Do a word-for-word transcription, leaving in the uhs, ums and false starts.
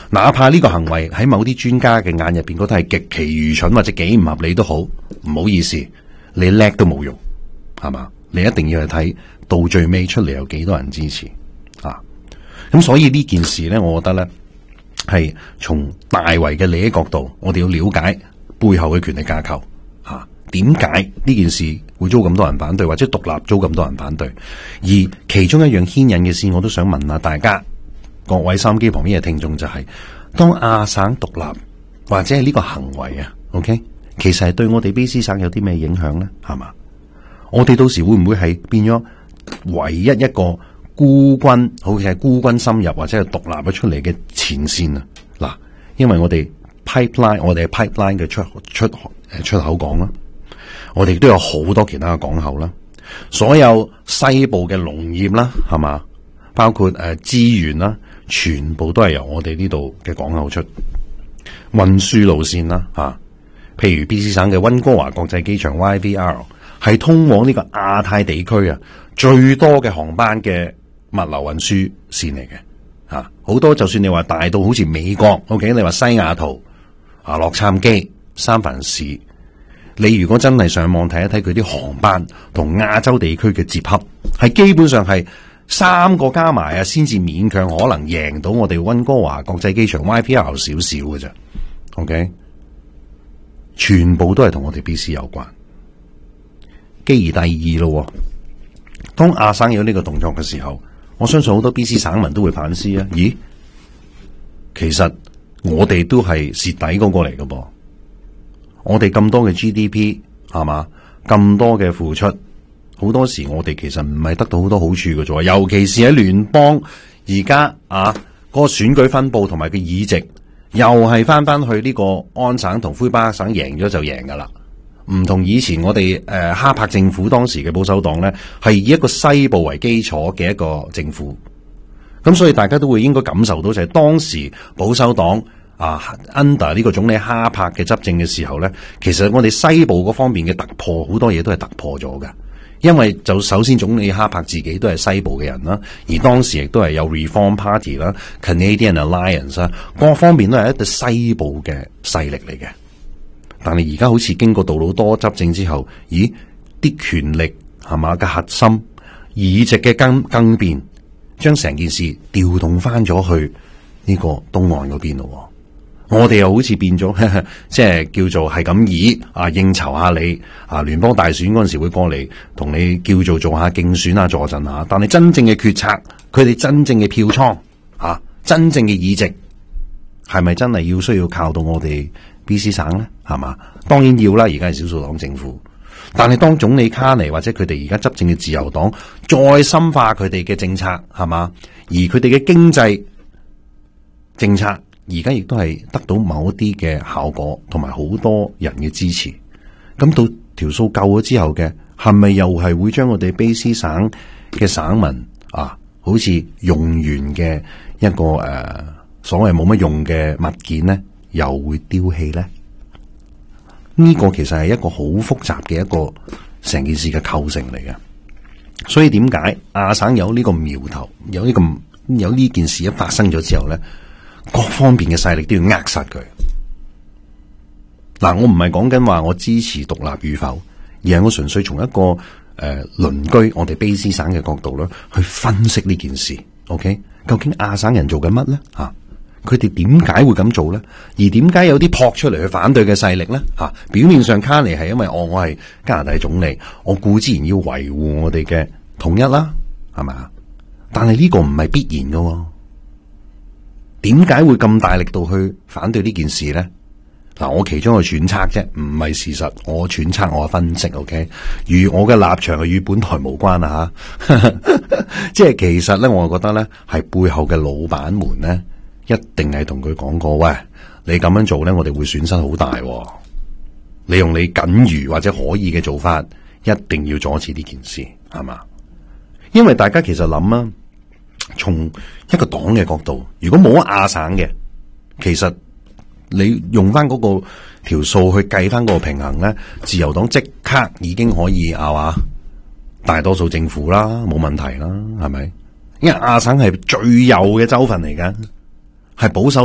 哪怕呢個行為喺某啲專家嘅眼入邊覺得係極其愚蠢或者幾唔合理都好，唔好意思，你叻都冇用，係嘛？你一定要去睇到最尾出嚟有幾多人支持啊！咁所以呢件事咧，我覺得咧係從大圍嘅利益角度，我哋要了解背後嘅權力架構吓，點解呢件事會遭咁多人反對，或者獨立遭咁多人反對？而其中一樣牽引嘅事，我都想問下大家。各位收音機旁邊嘅聽眾就係、是，當亞省獨立或者係呢個行為啊 ，OK， 其實係對我哋卑詩省有啲咩影響咧？係嘛？我哋到時會唔會係變咗唯一一個孤軍，好似係孤軍深入或者係獨立咗出嚟嘅前線啊？嗱，因為我哋 pipeline， 我哋係 pipeline 嘅出出誒出口港啦，我哋都有好多其他嘅港口啦，所有西部嘅農業啦，係嘛？包括誒資源啦。全部都係由我哋呢度嘅港口出運輸路線啦，吓、啊，譬如 B C 省嘅溫哥華國際機場 Y V R 係通往呢個亞太地區啊最多嘅航班嘅物流運輸線嚟嘅，吓、啊，好多就算你話大到好似美國 ，OK， 你話西雅圖啊、洛杉磯、三藩市，你如果真係上網睇一睇佢啲航班同亞洲地區嘅接合，係基本上係。三個加埋啊，先至勉強可能贏到我哋溫哥華國際機場 Y P R 少少嘅啫。OK， 全部都係同我哋 B C 有關。繼而第二咯，當亞省有呢個動作嘅時候，我相信好多 B C 省民都會反思啊。咦，其實我哋都係蝕底嗰個嚟嘅噃。我哋咁多嘅 G D P 係嘛，咁多嘅付出。好多時我哋其實唔係得到好多好處嘅啫，尤其是喺聯邦而家啊，嗰個選舉分佈同埋個議席又係翻翻去呢個安省同魁北克省贏咗就贏噶啦，唔同以前我哋誒、呃、哈柏政府當時嘅保守黨咧，係以一個西部為基礎嘅一個政府，咁所以大家都會應該感受到就係當時保守黨啊 under 呢個總理哈柏嘅執政嘅時候咧，其實我哋西部嗰方面嘅突破好多嘢都係突破咗嘅。因為就首先總理哈柏自己都係西部嘅人啦，而當時亦都係有 Reform Party 啦、Canadian Alliance 啦，各方面都係一個西部嘅勢力嚟嘅。但係而家好似經過杜魯多執政之後，咦，啲權力係嘛嘅核心、議席嘅更更變，將成件事調動翻咗去呢個東岸嗰邊咯。我哋又好似變咗，即係叫做係咁以啊應酬下你啊，聯邦大選嗰陣時會過嚟同你叫做做下競選啊助陣啊，但係真正嘅決策，佢哋真正嘅票倉啊，真正嘅議席係咪真係要需要靠到我哋 B C 省咧？係嘛？當然要啦，而家係少數黨政府，但係當總理卡尼或者佢哋而家執政嘅自由黨再深化佢哋嘅政策，係嘛？而佢哋嘅經濟政策。而家亦都係得到某一啲嘅效果，同埋好多人嘅支持。咁到條數夠咗之後嘅，係咪又係會將我哋卑詩省嘅省民啊，好似用完嘅一個誒、呃、所謂冇乜用嘅物件咧，又會丟棄咧？呢、這個其實係一個好複雜嘅一個成件事嘅構成嚟嘅。所以點解亞省有呢個苗頭，有呢、這個有呢件事一發生咗之後咧？各方面嘅勢力都要扼殺佢。嗱，我唔係講緊話我支持獨立與否，而係我純粹從一個誒鄰居我哋卑詩省嘅角度咧，去分析呢件事。OK， 究竟亞省人做緊乜咧？吓，佢哋點解會咁做咧？而點解有啲撲出嚟去反對嘅勢力咧？吓，表面上卡尼係因為哦，我係加拿大總理，我固之然要維護我哋嘅統一啦，係咪啊？但係呢個唔係必然噶。點解會咁大力度去反對呢件事咧？嗱，我其中一個揣測啫，唔係事實。我揣測，我嘅分析 ，OK。與我嘅立場係與本台無關啊吓。即係其實咧，我覺得咧，係背後嘅老闆們咧，一定係同佢講過，喂，你咁樣做咧，我哋會損失好大。你用你僅餘或者可以嘅做法，一定要阻止呢件事，係嘛？因為大家其實諗啊。從一個黨嘅角度，如果冇亞省嘅，其實你用翻嗰個條數去計翻嗰個平衡咧，自由黨即刻已經可以係嘛大多數政府啦，冇問題啦，係咪？因為亞省係最右嘅州份嚟噶，係保守